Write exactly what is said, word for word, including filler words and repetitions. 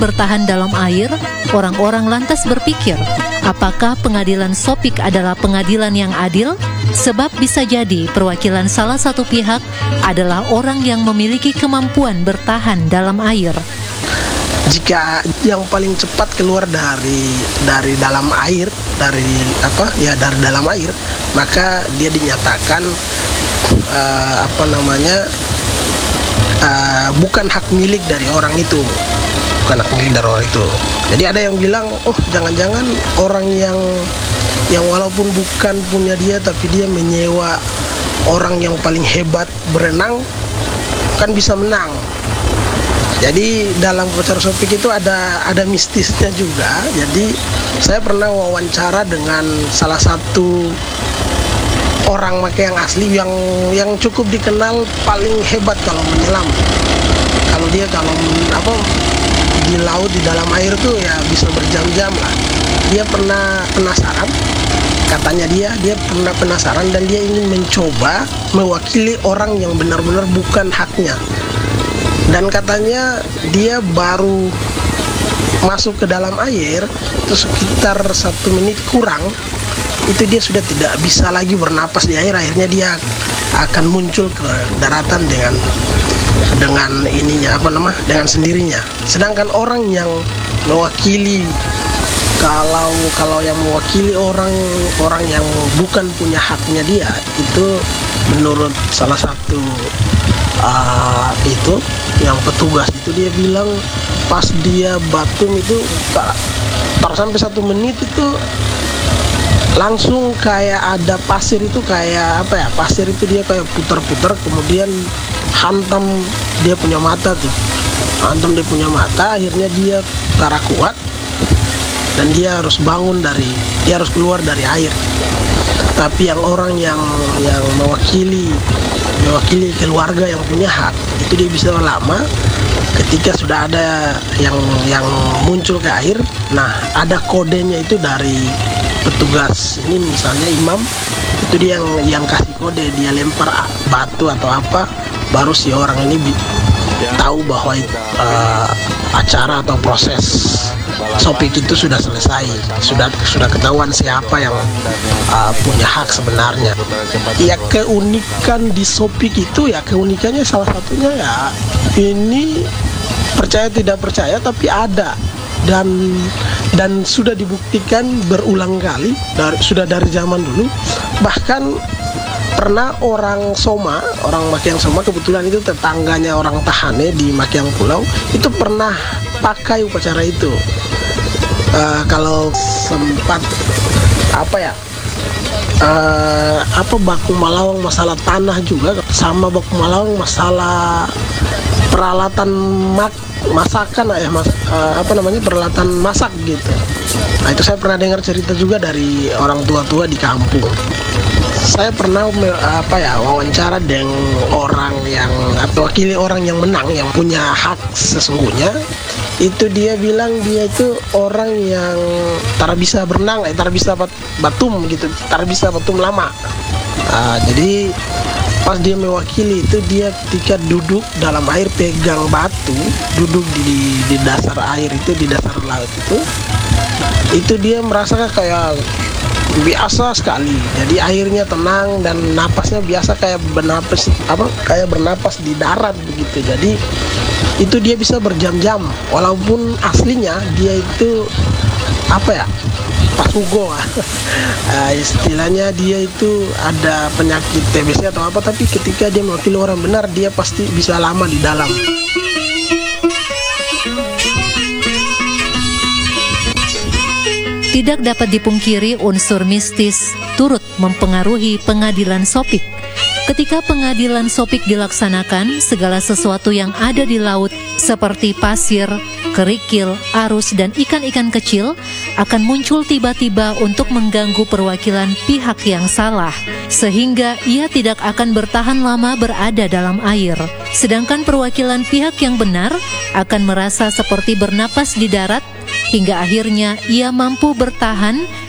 bertahan dalam air, orang-orang lantas berpikir, apakah pengadilan Sopik adalah pengadilan yang adil? Sebab bisa jadi perwakilan salah satu pihak adalah orang yang memiliki kemampuan bertahan dalam air. Jika yang paling cepat keluar dari dari dalam air, dari apa ya dari dalam air, maka dia dinyatakan uh, apa namanya uh, bukan hak milik dari orang itu, bukan hak milik dari orang itu. Jadi ada yang bilang, oh jangan-jangan orang yang yang walaupun bukan punya dia tapi dia menyewa orang yang paling hebat berenang kan bisa menang. Jadi dalam upacara Sopik itu ada ada mistisnya juga. Jadi saya pernah wawancara dengan salah satu orang make yang asli yang yang cukup dikenal paling hebat kalau menyelam. Kalau dia kalau apa di laut di dalam air tuh ya bisa berjam-jam lah. Dia pernah penasaran, katanya dia dia pernah penasaran dan dia ingin mencoba mewakili orang yang benar-benar bukan haknya. Dan katanya dia baru masuk ke dalam air itu sekitar satu menit kurang, itu dia sudah tidak bisa lagi bernapas di air. Akhirnya dia akan muncul ke daratan dengan dengan ininya apa nama dengan sendirinya. Sedangkan orang yang mewakili kalau kalau yang mewakili orang orang yang bukan punya haknya dia, itu menurut salah satu uh, itu yang petugas itu dia bilang pas dia batum itu tak, tak sampai satu menit itu langsung kayak ada pasir itu kayak apa ya pasir itu dia kayak putar-putar kemudian hantam dia punya mata tuh hantam dia punya mata akhirnya dia tara kuat dan dia harus bangun dari dia harus keluar dari air. Tapi yang orang yang yang mewakili mewakili keluarga yang punya hak itu dia bisa lama ketika sudah ada yang yang muncul ke air. Nah ada kodenya itu dari petugas ini, misalnya imam itu dia yang yang kasih kode, dia lempar batu atau apa baru si orang ini tahu bahwa uh, acara atau proses Sopik itu sudah selesai, sudah sudah ketahuan siapa yang uh, punya hak sebenarnya. Ya keunikan di Sopik itu ya keunikannya salah satunya ya ini percaya tidak percaya tapi ada dan dan sudah dibuktikan berulang kali dari sudah dari zaman dulu. Bahkan pernah orang Soma, orang Makiang Soma, kebetulan itu tetangganya orang Tahane di Makiang Pulau, itu pernah pakai upacara itu. Uh, kalau sempat apa ya uh, apa baku malawang masalah tanah juga sama baku malawang masalah peralatan mak masakan ya mas, uh, apa namanya peralatan masak gitu. Nah itu saya pernah dengar cerita juga dari orang tua-tua di kampung. Saya pernah apa ya wawancara dengan orang yang atau wakili orang yang menang yang punya hak sesungguhnya. Itu dia bilang dia itu orang yang tak bisa berenang, eh, tak bisa batum gitu, tak bisa batum lama. Nah, jadi pas dia mewakili itu dia ketika duduk dalam air pegang batu, duduk di di dasar air itu di dasar laut itu, itu dia merasakan kayak biasa sekali. Jadi airnya tenang dan napasnya biasa kayak bernapas apa kayak bernapas di darat begitu. Jadi itu dia bisa berjam-jam walaupun aslinya dia itu apa ya pasugo uh, istilahnya dia itu ada penyakit T B C atau apa, tapi ketika dia mewakili orang benar dia pasti bisa lama di dalam. Tidak dapat dipungkiri unsur mistis turut mempengaruhi pengadilan Sopik. Ketika pengadilan Sopik dilaksanakan, segala sesuatu yang ada di laut seperti pasir, kerikil, arus, dan ikan-ikan kecil akan muncul tiba-tiba untuk mengganggu perwakilan pihak yang salah, sehingga ia tidak akan bertahan lama berada dalam air. Sedangkan perwakilan pihak yang benar akan merasa seperti bernapas di darat, hingga akhirnya ia mampu bertahan